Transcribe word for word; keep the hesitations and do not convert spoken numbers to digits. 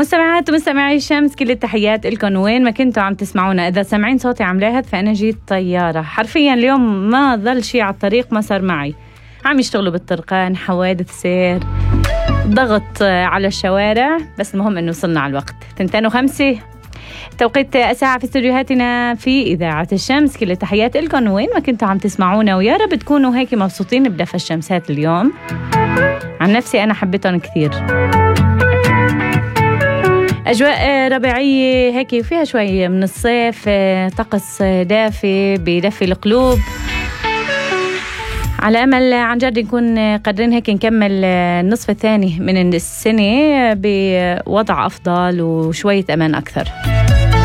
مستمعات ومستمعي الشمس، كل التحيات لكم وين ما كنتوا عم تسمعونا. إذا سامعين صوتي عم لاهث فأنا جيت طيارة حرفيا اليوم، ما ظل شيء على الطريق ما صار معي. عم يشتغلوا بالطرقان، حوادث سير، ضغط على الشوارع، بس المهم إنه وصلنا على الوقت. تنتين وخمسة توقيت الساعة في استوديوهاتنا في إذاعة الشمس. كل التحيات لكم وين ما كنتوا عم تسمعونا، ويا رب تكونوا هيك مبسوطين بدفى الشمسات اليوم. عن نفسي أنا حبيتهم كثير. أجواء ربيعية هيك وفيها شوي من الصيف، طقس دافي بيدفي القلوب. على أمل عن جد نكون قادرين هيك نكمل النصف الثاني من السنة بوضع أفضل وشوية أمان أكثر.